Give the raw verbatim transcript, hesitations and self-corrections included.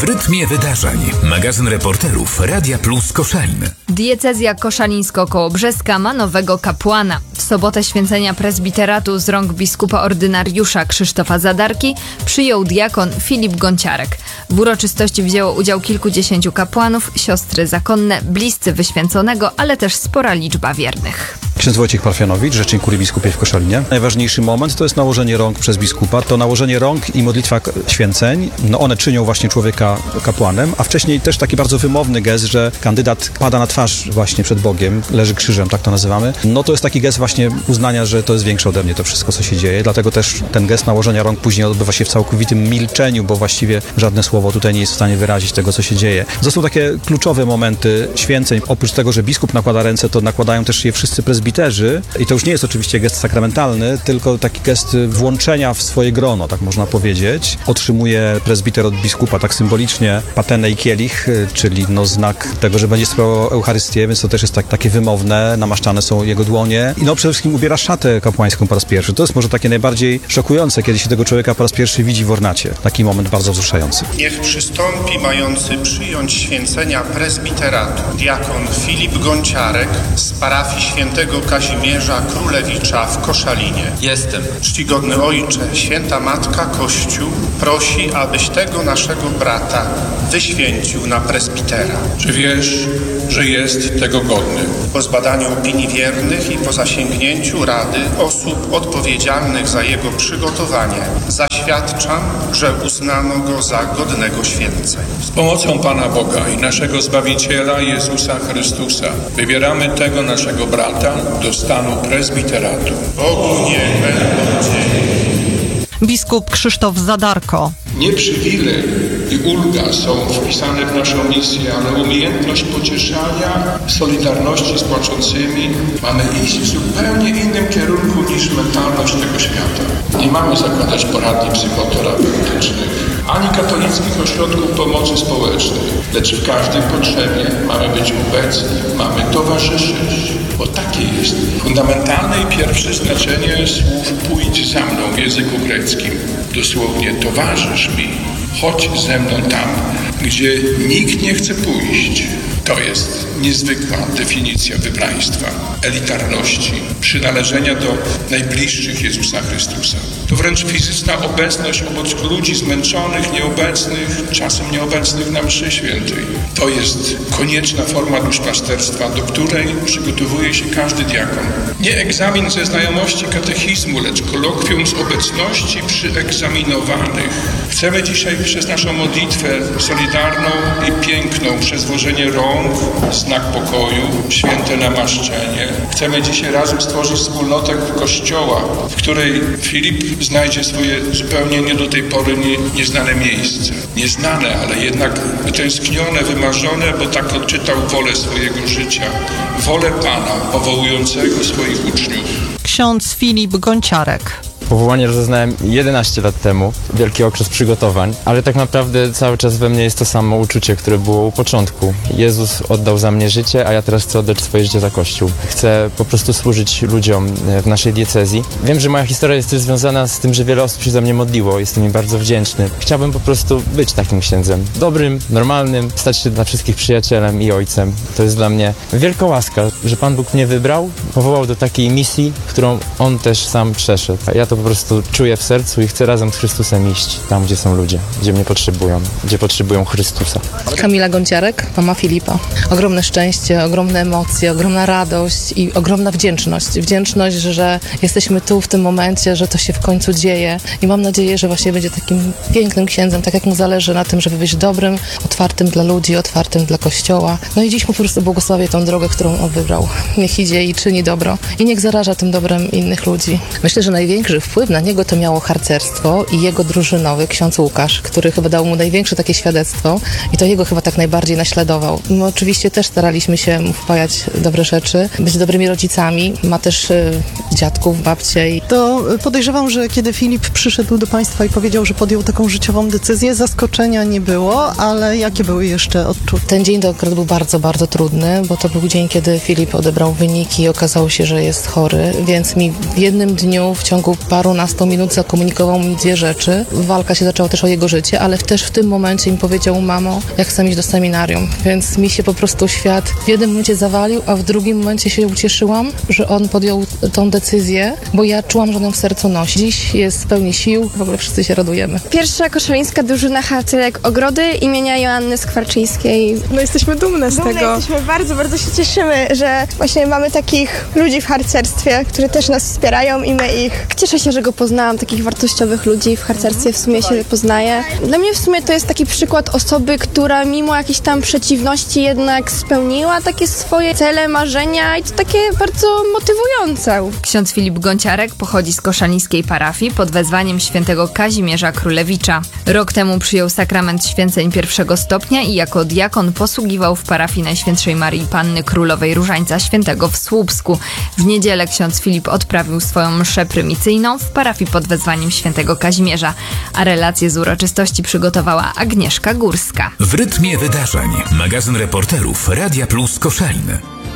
W rytmie wydarzeń. Magazyn reporterów Radia Plus Koszalin. Diecezja koszalińsko-kołobrzeska ma nowego kapłana. W sobotę święcenia prezbiteratu z rąk biskupa ordynariusza Krzysztofa Zadarki przyjął diakon Filip Gonciarek. W uroczystości wzięło udział kilkudziesięciu kapłanów, siostry zakonne, bliscy wyświęconego, ale też spora liczba wiernych. Ksiądz Wojciech Parfianowicz, rzecznik Kurii Biskupiej w Koszalinie. Najważniejszy moment to jest nałożenie rąk przez biskupa. To nałożenie rąk i modlitwa święceń. No one czynią właśnie człowieka kapłanem, a wcześniej też taki bardzo wymowny gest, że kandydat pada na twarz właśnie przed Bogiem, leży krzyżem, tak to nazywamy. No to jest taki gest właśnie uznania, że to jest większe ode mnie to wszystko, co się dzieje. Dlatego też ten gest nałożenia rąk później odbywa się w całkowitym milczeniu, bo właściwie żadne słowo tutaj nie jest w stanie wyrazić tego, co się dzieje. To są takie kluczowe momenty święceń. Oprócz tego, że biskup nakłada ręce, to nakładają też je wszyscy prezbiterzy. I to już nie jest oczywiście gest sakramentalny, tylko taki gest włączenia w swoje grono, tak można powiedzieć. Otrzymuje prezbiter od biskupa tak symbolicznie patenę i kielich, czyli no znak tego, że będzie sprawował Eucharystię, więc to też jest tak, takie wymowne, namaszczane są jego dłonie. I no przede wszystkim ubiera szatę kapłańską po raz pierwszy. To jest może takie najbardziej szokujące, kiedy się tego człowieka po raz pierwszy widzi w ornacie. Taki moment bardzo wzruszający. Niech przystąpi mający przyjąć święcenia prezbiteratu diakon Filip Gonciarek z parafii świętego Kazimierza Królewicza w Koszalinie. Jestem. Czcigodny ojcze, święta matka Kościół prosi, abyś tego naszego brata wyświęcił na prezbitera. Czy wiesz, że jest tego godny? Po zbadaniu opinii wiernych i po zasięgnięciu rady osób odpowiedzialnych za jego przygotowanie zaświadczam, że uznano go za godnego święceń. Z pomocą Pana Boga i naszego Zbawiciela Jezusa Chrystusa wybieramy tego naszego brata do stanu prezbiteratu. Bogu niech będą dzięki. Biskup Krzysztof Zadarko. Nie przywilej i ulga są wpisane w naszą misję, ale umiejętność pocieszania, solidarności z płaczącymi. Mamy iść w zupełnie innym kierunku niż mentalność tego świata. Nie mamy zakładać poradni psychoterapeutycznych, ani katolickich ośrodków pomocy społecznej, lecz w każdej potrzebie mamy być obecni, mamy towarzyszyć, bo takie jest fundamentalne i pierwsze znaczenie słów pójdź za mną w języku greckim. Dosłownie towarzysz mi, chodź ze mną tam, gdzie nikt nie chce pójść. To jest niezwykła definicja wybraństwa, elitarności, przynależenia do najbliższych Jezusa Chrystusa. To wręcz fizyczna obecność obok ludzi zmęczonych, nieobecnych, czasem nieobecnych na mszy świętej. To jest konieczna forma duszpasterstwa, do której przygotowuje się każdy diakon. Nie egzamin ze znajomości katechizmu, lecz kolokwium z obecności przyegzaminowanych. Chcemy dzisiaj przez naszą modlitwę solidarną i piękną przez włożenie rąk, znak pokoju, święte namaszczenie. Chcemy dzisiaj razem stworzyć wspólnotę Kościoła, w której Filip znajdzie swoje zupełnie nie do tej pory nie, nieznane miejsce. Nieznane, ale jednak wytęsknione, wymarzone, bo tak odczytał wolę swojego życia. Wolę Pana, powołującego swoich uczniów. Ksiądz Filip Gonciarek. Powołanie rozeznałem jedenaście lat temu, wielki okres przygotowań, ale tak naprawdę cały czas we mnie jest to samo uczucie, które było u początku. Jezus oddał za mnie życie, a ja teraz chcę oddać swoje życie za Kościół. Chcę po prostu służyć ludziom w naszej diecezji. Wiem, że moja historia jest też związana z tym, że wiele osób się za mnie modliło, jestem im bardzo wdzięczny. Chciałbym po prostu być takim księdzem. Dobrym, normalnym, stać się dla wszystkich przyjacielem i ojcem. To jest dla mnie wielka łaska, że Pan Bóg mnie wybrał, powołał do takiej misji, którą On też sam przeszedł. A ja to po prostu czuję w sercu i chcę razem z Chrystusem iść tam, gdzie są ludzie, gdzie mnie potrzebują, gdzie potrzebują Chrystusa. Kamila Gonciarek, mama Filipa. Ogromne szczęście, ogromne emocje, ogromna radość i ogromna wdzięczność. Wdzięczność, że jesteśmy tu w tym momencie, że to się w końcu dzieje i mam nadzieję, że właśnie będzie takim pięknym księdzem, tak jak mu zależy na tym, żeby być dobrym, otwartym dla ludzi, otwartym dla Kościoła. No i dziś mu po prostu błogosławię tą drogę, którą on wybrał. Niech idzie i czyni dobro i niech zaraża tym dobrem innych ludzi. Myślę, że największy wpływ na niego to miało harcerstwo i jego drużynowy, ksiądz Łukasz, który chyba dał mu największe takie świadectwo i to jego chyba tak najbardziej naśladował. My oczywiście też staraliśmy się mu wpajać dobre rzeczy, być dobrymi rodzicami. Ma też y, dziadków, babcie. I... To podejrzewam, że kiedy Filip przyszedł do Państwa i powiedział, że podjął taką życiową decyzję, zaskoczenia nie było, ale jakie były jeszcze odczucia? Ten dzień to akurat był bardzo, bardzo trudny, bo to był dzień, kiedy Filip odebrał wyniki i okazało się, że jest chory, więc mi w jednym dniu, w ciągu paru parunastu minut zakomunikował mi dwie rzeczy. Walka się zaczęła też o jego życie, ale też w tym momencie mi powiedział: mamo, ja chcę iść do seminarium. Więc mi się po prostu świat w jednym momencie zawalił, a w drugim momencie się ucieszyłam, że on podjął tą decyzję, bo ja czułam, że on ją w sercu nosi. Dziś jest w pełni sił, w ogóle wszyscy się radujemy. Pierwsza koszalińska drużyna Harcerek Ogrody imienia Joanny Skwarczyńskiej. No jesteśmy dumne z Dumne tego. jesteśmy, bardzo, bardzo się cieszymy, że właśnie mamy takich ludzi w harcerstwie, którzy też nas wspierają i my ich. Cieszę się, że go poznałam, takich wartościowych ludzi w harcerstwie w sumie się poznaję. Dla mnie w sumie to jest taki przykład osoby, która mimo jakichś tam przeciwności jednak spełniła takie swoje cele, marzenia i to takie bardzo motywujące. Ksiądz Filip Gonciarek pochodzi z koszalińskiej parafii pod wezwaniem świętego Kazimierza Królewicza. Rok temu przyjął sakrament święceń pierwszego stopnia i jako diakon posługiwał w parafii Najświętszej Maryi Panny Królowej Różańca Świętego w Słupsku. W niedzielę ksiądz Filip odprawił swoją mszę prymicyjną w parafii pod wezwaniem świętego Kazimierza, a relacje z uroczystości przygotowała Agnieszka Górska. W rytmie wydarzeń. Magazyn reporterów Radia Plus Koszalin.